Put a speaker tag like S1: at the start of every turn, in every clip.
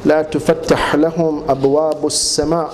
S1: لا تفتح لهم أبواب السماء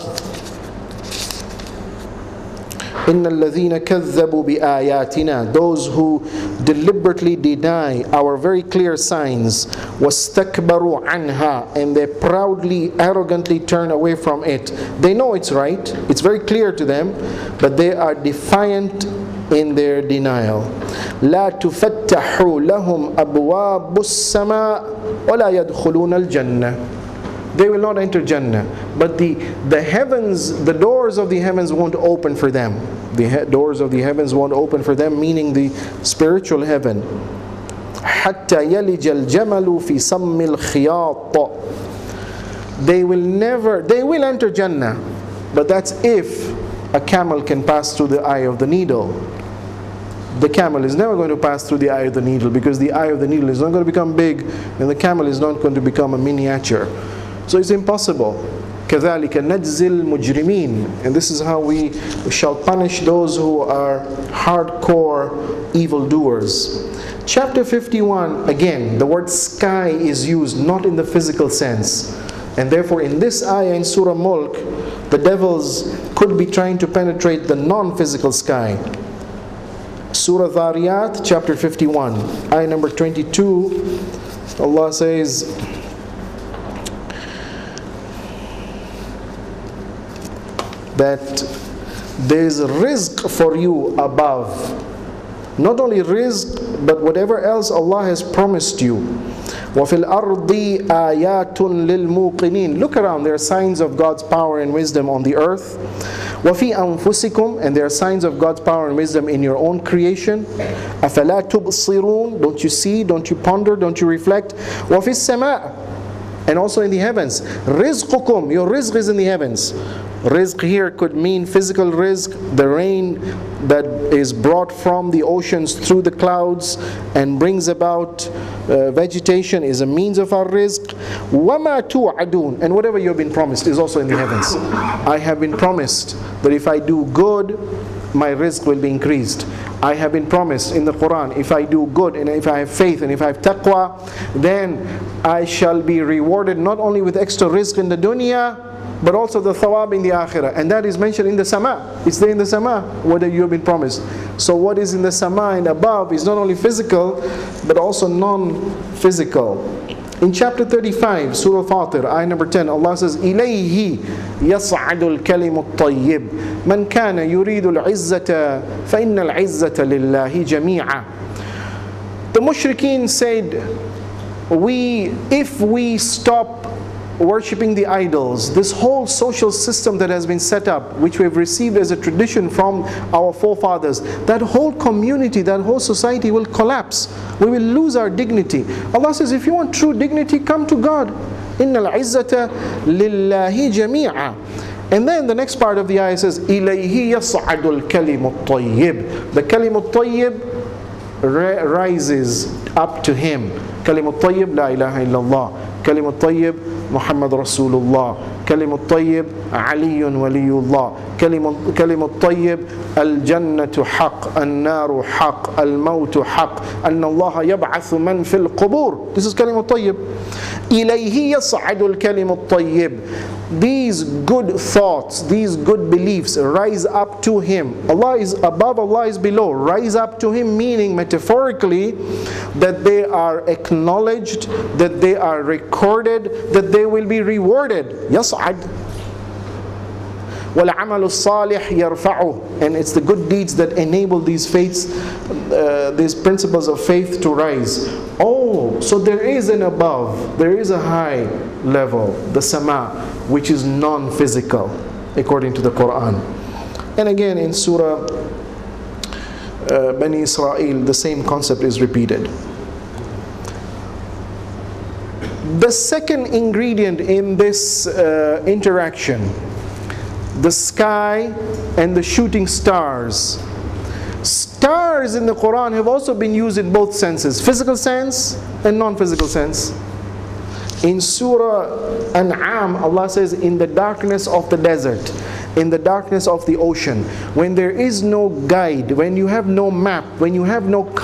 S1: إن الذين كذبوا بآياتنا, those who deliberately deny our very clear signs, واستكبروا عنها, and they proudly, arrogantly turn away from it. They know it's right, it's very clear to them, but they are defiant in their denial. لا تفتح لهم أبواب السماء ولا يدخلون الجنة. They will not enter Jannah, but the heavens, the doors of the heavens won't open for them. The doors of the heavens won't open for them, meaning the spiritual heaven. حتى يلج الجمل في سم الخياط. They will enter Jannah, but that's if a camel can pass through the eye of the needle. The camel is never going to pass through the eye of the needle, because the eye of the needle is not going to become big, and the camel is not going to become a miniature. So it's impossible. كَذَلِكَ نَجْزِي الْمُجْرِمِينَ. And this is how we shall punish those who are hardcore evildoers. Chapter 51, again, the word sky is used not in the physical sense. And therefore in this ayah in Surah Mulk, the devils could be trying to penetrate the non-physical sky. Surah Dhariyat, chapter 51, ayah number 22, Allah says, that there is rizq for you above. Not only rizq, but whatever else Allah has promised you. وَفِي الْأَرْضِ آيَاتٌ لِلْمُوقِنِينَ. Look around, there are signs of God's power and wisdom on the earth. وَفِي أَنفُسِكُمْ. And there are signs of God's power and wisdom in your own creation. أَفَلَا تُبْصِرُونَ. Don't you see, don't you ponder, don't you reflect? وَفِي السَّمَاءِ. And also in the heavens. رِزْقُكُمْ. Your rizq is in the heavens. Rizq here could mean physical rizq, the rain that is brought from the oceans through the clouds and brings about vegetation is a means of our rizq. وَمَا تُوعَدُونَ. And whatever you have been promised is also in the heavens. I have been promised that if I do good, my rizq will be increased. I have been promised in the Quran, if I do good and if I have faith and if I have taqwa, then I shall be rewarded not only with extra rizq in the dunya, but also the thawab in the akhirah. And that is mentioned in the sama. It's there in the sama, what you have been promised. So what is in the sama and above is not only physical, but also non-physical. In chapter 35, Surah Fatir, ayah number 10, Allah says, إِلَيْهِ يَصْعَدُ الْكَلِمُ الطَّيِّبُ مَنْ كَانَ يُرِيدُ الْعِزَّةَ فَإِنَّ الْعِزَّةَ لِلَّهِ جَمِيعًا. The mushrikeen said, if we stop worshipping the idols, this whole social system that has been set up, which we have received as a tradition from our forefathers, that whole community, that whole society will collapse. We will lose our dignity. Allah says, if you want true dignity, come to God. إِنَّ الْعِزَّةَ لِلَّهِ جَمِيعًا. And then the next part of the ayah says, إِلَيْهِ يَصْعَدُ الْكَلِمُ الطَّيِّبُ. The Kalimu Tayyib rises up to Him. Kalimu Tayyib, La ilaha illallah. Kalimu Tayyib, Muhammad Rasulullah. Kalimu Tayyib, Aliyun Waliyullah. Kalimu Tayyib, Al-Jannatu Haq, Al-Naru Haq, Al-Mawtu Haq, Anna Allah yab'athu man fil qubur. This is Kalimu Tayyib. إِلَيْهِ يَصْعَدُ الْكَلِمُ الطَّيِّبُ. These good thoughts, these good beliefs rise up to Him. Allah is above, Allah is below. Rise up to Him, meaning metaphorically that they are acknowledged, that they are recorded, that they will be rewarded. يَصْعَدْ وَالْعَمَلُ الصَّالِحِ يَرْفَعُهُ. And it's the good deeds that enable these faiths, these principles of faith to rise. Oh, so there is an above, there is a high level, the sama, which is non-physical, according to the Quran. And again in Surah Bani Israel, the same concept is repeated. The second ingredient in this interaction, the sky and the shooting stars. Stars in the Quran have also been used in both senses, physical sense and non-physical sense. In Surah An'am, Allah says, in the darkness of the desert, in the darkness of the ocean, when there is no guide, when you have no map, when you have no